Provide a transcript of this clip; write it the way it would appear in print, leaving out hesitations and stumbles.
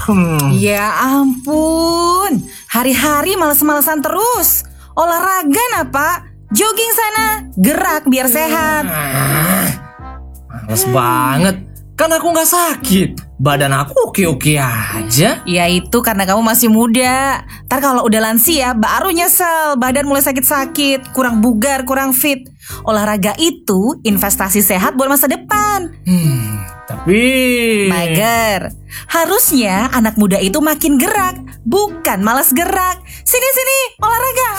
Ya ampun, hari-hari males-malesan terus. Olahraga nah Pak, jogging sana, gerak biar sehat. Males banget, kan aku gak sakit. Badan aku oke-oke aja. Ya itu karena kamu masih muda. Ntar kalau udah lansia baru nyesel, badan mulai sakit-sakit, kurang bugar, kurang fit. Olahraga itu investasi sehat buat masa depan. Tapi Mager. Harusnya anak muda itu makin gerak, bukan malas gerak. Sini olahraga.